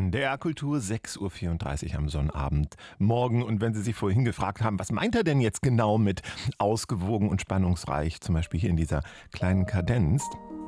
NDR Kultur, 6.34 Uhr am Sonnabend morgen. Und wenn Sie sich vorhin gefragt haben, was meint er denn jetzt genau mit ausgewogen und spannungsreich, zum Beispiel hier in dieser kleinen Kadenz,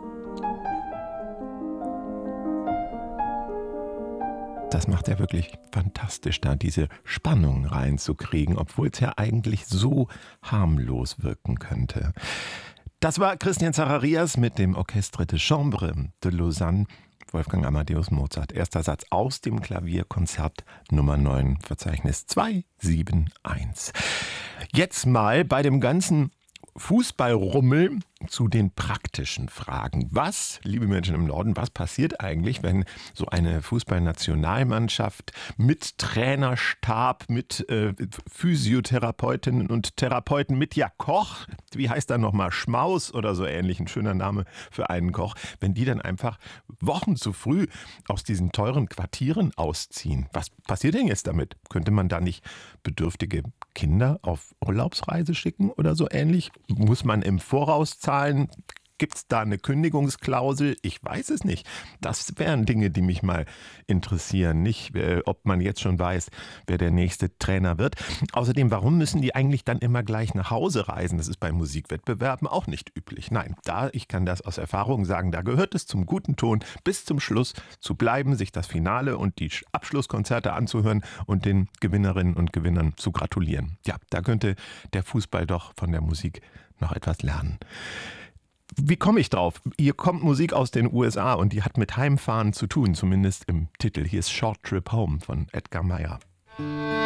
das macht er wirklich fantastisch, da diese Spannung reinzukriegen, obwohl es ja eigentlich so harmlos wirken könnte. Das war Christian Zacharias mit dem Orchestre de Chambre de Lausanne, Wolfgang Amadeus Mozart. Erster Satz aus dem Klavierkonzert Nummer 9, Verzeichnis 271. Jetzt mal bei dem ganzen Fußballrummel zu den praktischen Fragen. Was, liebe Menschen im Norden, was passiert eigentlich, wenn so eine Fußballnationalmannschaft mit Trainerstab, mit Physiotherapeutinnen und Therapeuten, mit Koch, wie heißt da nochmal, Schmaus oder so ähnlich, ein schöner Name für einen Koch, wenn die dann einfach Wochen zu früh aus diesen teuren Quartieren ausziehen? Was passiert denn jetzt damit? Könnte man da nicht bedürftige Kinder auf Urlaubsreise schicken oder so ähnlich? Muss man im Voraus zahlen? Gibt es da eine Kündigungsklausel? Ich weiß es nicht. Das wären Dinge, die mich mal interessieren. Nicht, ob man jetzt schon weiß, wer der nächste Trainer wird. Außerdem, warum müssen die eigentlich dann immer gleich nach Hause reisen? Das ist bei Musikwettbewerben auch nicht üblich. Nein, ich kann das aus Erfahrung sagen, da gehört es zum guten Ton, bis zum Schluss zu bleiben, sich das Finale und die Abschlusskonzerte anzuhören und den Gewinnerinnen und Gewinnern zu gratulieren. Ja, da könnte der Fußball doch von der Musik noch etwas lernen. Wie komme ich drauf? Hier kommt Musik aus den USA und die hat mit Heimfahren zu tun, zumindest im Titel. Hier ist Short Trip Home von Edgar Meyer.